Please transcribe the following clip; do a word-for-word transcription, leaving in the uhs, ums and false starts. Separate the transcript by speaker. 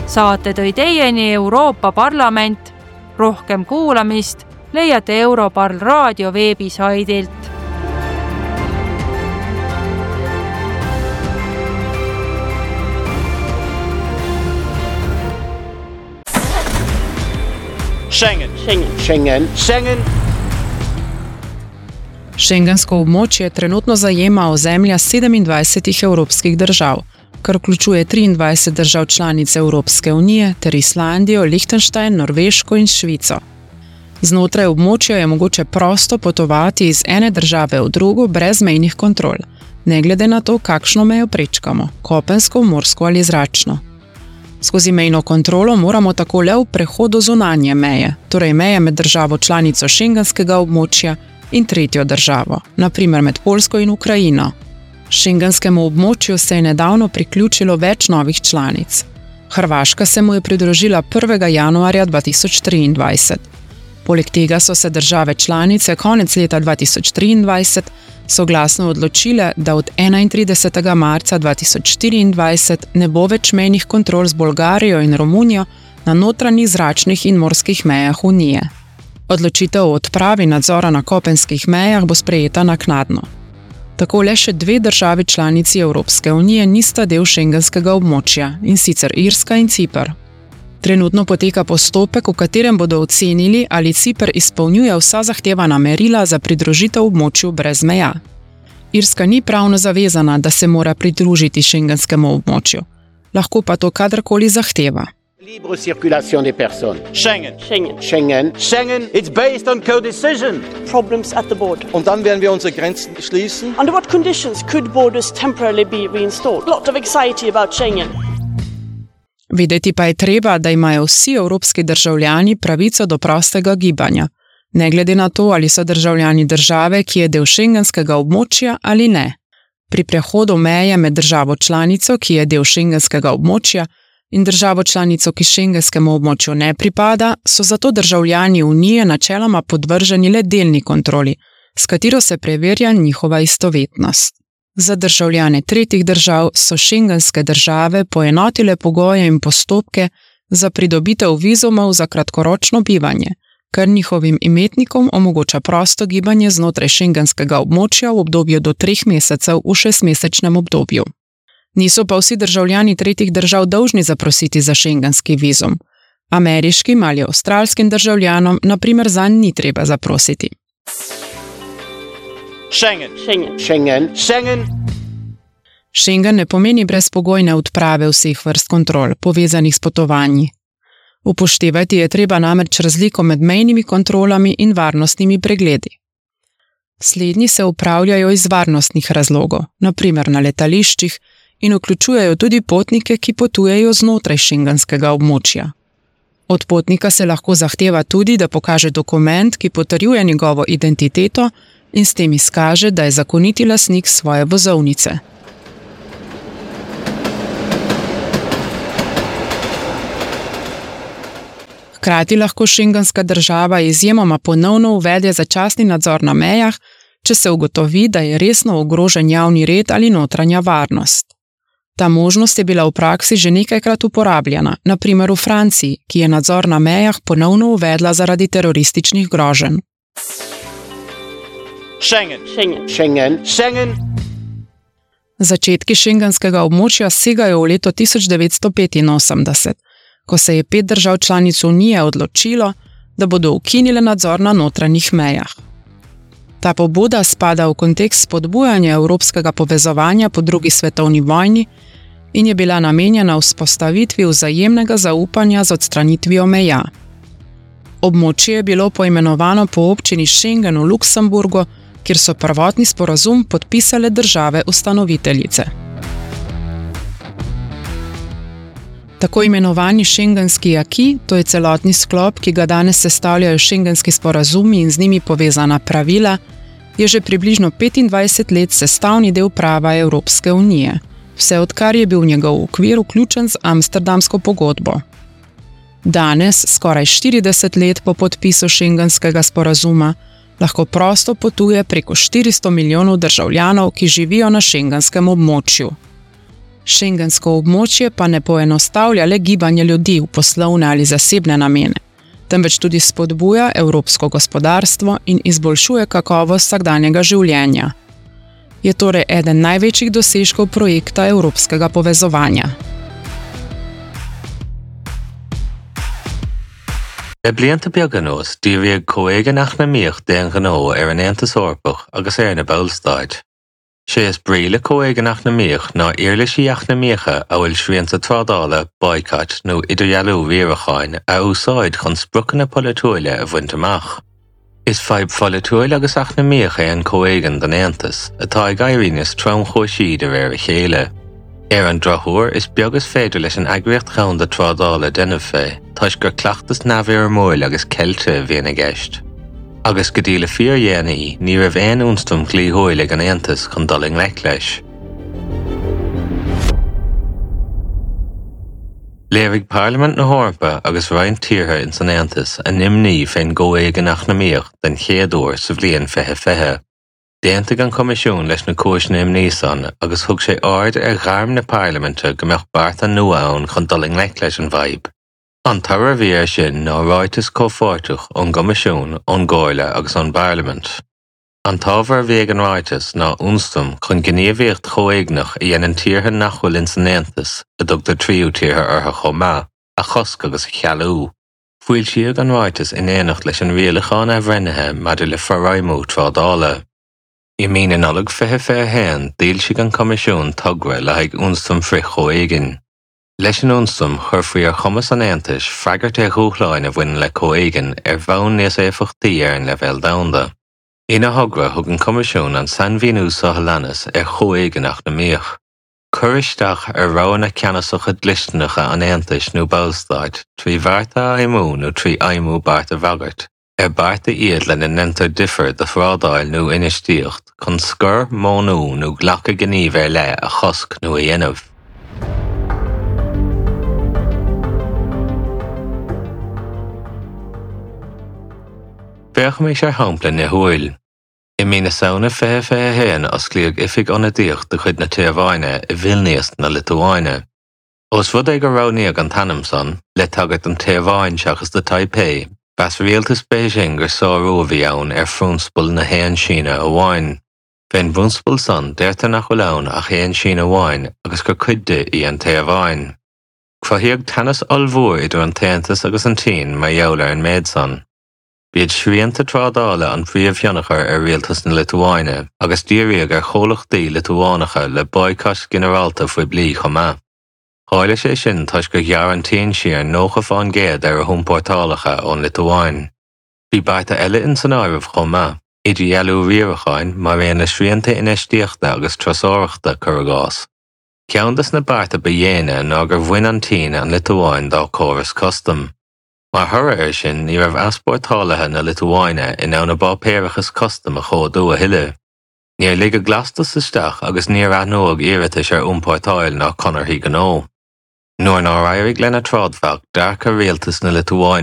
Speaker 1: Saate tõi teieni Euroopa Parlament. Rohkem kuulamist leiate Europarl raadio veebisaidilt.
Speaker 2: Schengen. Schengen. Schengen. Schengen.
Speaker 3: Schengensko območje trenutno zajema ozemlja sedemindvajset evropskih držav, kar vključuje triindvajset držav članic Evropske unije ter Islandijo, Lichtenstein, Norveško in Švico. Znotraj območja je mogoče prosto potovati iz ene države v drugo brez mejnih kontrol, ne glede na to, kakšno mejo prečkamo, kopensko, morsko ali zračno. Skozi mejno kontrolo moramo tako le v prehodu zunanje meje, torej meje med državo članico šengenskega območja in tretjo državo, na primer med Poljsko in Ukrajino. Šengenskemu območju se je nedavno priključilo več novih članic. Hrvaška se mu je pridružila prvega januarja dva tisoč triindvajset. Poleg tega so se države članice konec leta dva tisoč triindvajset soglasno odločile, da od enaintridesetega marca dva tisoč štiriindvajset ne bo več mejnih kontrol z Bolgarijo in Romunijo na notranjih zračnih in morskih mejah Unije. Odločitev o odpravi nadzora na kopenskih mejah bo sprejeta naknadno. Tako le še dve državi članici Evropske unije nista del šengenskega območja, in sicer Irska in Ciper. Trenutno poteka postopek, v katerem bodo ocenili, ali Ciper izpolnjuje vsa zahtevana merila za pridružitev območju brez meja. Irska ni pravno zavezana, da se mora pridružiti šengenskemu območju. Lahko pa to kadarkoli zahteva.
Speaker 2: Libre circulation des personnes. Schengen. Schengen. Schengen. Schengen. It's based on co-decision.
Speaker 4: Problems at the border.
Speaker 2: Und dann werden wir unsere Grenzen schließen.
Speaker 4: Under what conditions could borders temporarily be reinstalled? A lot of anxiety about Schengen.
Speaker 3: Videti pa je treba, da imajo vsi evropski državljani pravico do prostega gibanja, ne glede na to, ali so državljani države, ki je del šengenskega območja ali ne. Pri prehodu meje med državo članico, ki je del šengenskega območja, in državo članico, ki šengenskemu območju ne pripada, so zato državljani Unije načeloma podvrženi le delni kontroli, s katero se preverja njihova istovetnost. Za državljane tretjih držav so šengenske države poenotile pogoje in postopke za pridobitev vizumov za kratkoročno bivanje, kar njihovim imetnikom omogoča prosto gibanje znotraj šengenskega območja v obdobju do treh mesecev v šestmesečnem obdobju. Niso pa vsi državljani tretjih držav dolžni zaprositi za šengenski vizum. Ameriškim ali avstralskim državljanom, na primer, zanj ni treba zaprositi.
Speaker 2: Schengen. Schengen. Schengen. Schengen.
Speaker 3: Schengen ne pomeni brezpogojne odprave vseh vrst kontrol, povezanih s potovanji. Upoštevati je treba namreč razliko med mejnimi kontrolami in varnostnimi pregledi. Slednji se upravljajo iz varnostnih razlogov, na primer na letališčih, in vključujejo tudi potnike, ki potujejo znotraj šengenskega območja. Od potnika se lahko zahteva tudi, da pokaže dokument, ki potrjuje njegovo identiteto in s tem izkaže, da je zakoniti lastnik svoje vozovnice. Hkrati lahko šengenska država izjemoma ponovno uvede začasni nadzor na mejah, če se ugotovi, da je resno ogrožen javni red ali notranja varnost. Ta možnost je bila v praksi že nekajkrat uporabljena, na primer v Franciji, ki je nadzor na mejah ponovno uvedla zaradi terorističnih groženj.
Speaker 2: Schengen. Schengen. Schengen. Schengen.
Speaker 3: Začetki šengenskega območja segajo v leto tisoč devetsto petinosemdeset, ko se je pet držav članic Unije odločilo, da bodo ukinile nadzor na notranjih mejah. Ta pobuda spada v kontekst spodbujanja evropskega povezovanja po drugi svetovni vojni in je bila namenjena vzpostavitvi vzajemnega zaupanja z odstranitvijo meja. Območje je bilo poimenovano po občini Schengen v Luksemburgu, kjer so prvotni sporazum podpisale države ustanoviteljice. Tako imenovani šengenski aki, to je celotni sklop, ki ga danes sestavljajo šengenski sporazumi in z njimi povezana pravila, je že približno petindvajset let sestavni del prava Evropske unije, vse odkar je bil njegov okvir vključen z Amsterdamsko pogodbo. Danes, skoraj štirideset let po podpisu šengenskega sporazuma, lahko prosto potuje preko štiristo milijonov državljanov, ki živijo na šengenskem območju. Schengensko območje pa ne poenostavlja le gibanje ljudi v poslovne ali zasebne namene, temveč tudi spodbuja evropsko gospodarstvo in izboljšuje kakovost vsakdanjega življenja. Je torej eden največjih dosežkov projekta evropskega povezovanja.
Speaker 5: E blianta beagganós díobh cóige nach na míoch den ghnó ar an Aontas Eorpach agus ar na Ballstaid. Sé is bríle cóige nach na míoch ná iarlaisíach na míocha a bhfuil srianta trádála, boicot nó idirgealú víoracháin a úsáid chun sprucanna polaitíola a bhaint amach. Is feib polaitíola agus ach na míocha an cóigean den Aontas, atá ag éiríonn trom-chóisiad ar ar a chéile. Ar an drothúir is beagas féidir leis an eagraíocht chonn de trádála denmh fé, táis gur cleachtas nabhair móil agus ceilte bhíonna gceist. Agus go dtí le fíor dhéanaí, ní raibh aon únstum clíthiúil ag an Aontas chun doling leic leis. Léirigh Parliament na Hórpa agus roinn tíortha in san Aontas a nimní féin cóige nach na míoch den chéadúir sa bhliain fethe fethe. Déantaigh an Comisiún leis na cóisna imníosan agus thug sé ard ar gharm na Parlamente go mbeadh bart an nua ann chun doling leic leis an bhaib. An tabhar bhíar sin ná ráitas comhpháirteach ón Comisiún, ón Gcomhairle agus ón Parlament. An tábhar bhíag an ráitas ná únstum chun gníomhaíocht chomhéignach a dhéanann tíortha nachhfuil in san Aontas a dtugtar tríú tíortha ortha chomh a chosc agus a chealú. Fuail siad an ráitas in éanacht leis an rialacháin a bhrennithe maidir le forráimú trádála. I mín in allag fethe fé héan díl siad an Comisiún tugra le haig únstum frith chomhéigean. Leis an únstum chur faoi ar chumas an Aontas freagart é dhúchláin a bhain le chomhéigean ar bhonn níos éifeachtaí ar an leibhéal domhanda. Ina thugra thug an Comisiún an san bhíonú sa leanas ar chomhéigeanach na míoch. Cur isteach ar roin na ceannasacha dlistanacha an Aontas nó Ballstaid trí bharta aimú nó trí aimú barta bhagart. Ar barta iad le na nentar differ de frádáil nó inistíocht chun scur, mónú nó ghlacha gníomh ar le a chosc nó a dhéanamh. Bheadh mé sé hampla na húil. I mí na saona fé fé héan as clíag ifig an adíocht de chuid na Téamháine i Vilnius na Lituáine. Os fud ag go ráníag an tanam san, le tagad an Téamháin seachas de Taipei, bas rialtas Beijing gur sárú bhí ann ar frúnspul na héan Sína a bháin. Féin bhúnspul san déirta nach bhfuil ann ach héan Sína bháin agus gur cuide í an Téamháin. Chuthaíodh tanas olmhór idir an Taontas agus an Tín mar dheolar an méid san. Bíad srianta trádála an phríomhtheannachar ar rialtas na Lituáine agus díríodh ar chomhlachtaí Lituánacha le boicot generalta faoi bliain chomh. Cháile sé sin táis go ghearantíonn siar nócha fáin géad ar a thúmpórtálacha ón Lituáin. Bhí barta eile in san áireamh chomh, idir dhealú riaracháin mar réon na srianta inistíochta agus trasáireachta chur gás. Ceantas na barta ba dhéine ná gur bhain an Tín an Lituáin dá córas custom. Mar thura ar sin ní raibh easpórtálathe na Lituáine in ann na bápéirechas custom a chódú a thuile. Níor ligad glastas isteach agus níor aithneog iiritas ar úmpórtáil ná conarthaí gnó. Nuair ná éirigh lena trádbhach dearcha rialtas na Lituáine